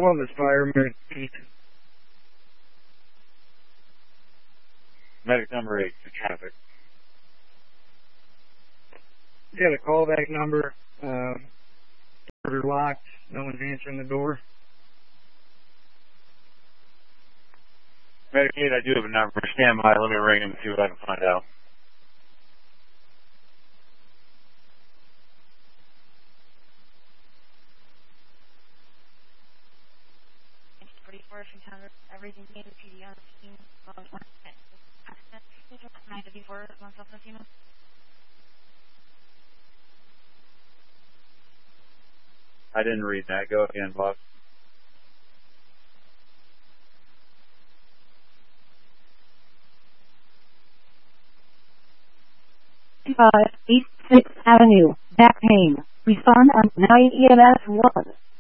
Columbus Fire, Medic 8. Medic number 8 for traffic. Yeah, the callback number. Doors are locked. No one's answering the door. Medic 8, I do have a number. Stand by. Let me ring him and see what I can find out. Everything needed to be on the scene. I didn't read that. Go again, boss. 5 East 6th Avenue, back pain. Respond on 9 EMS 1.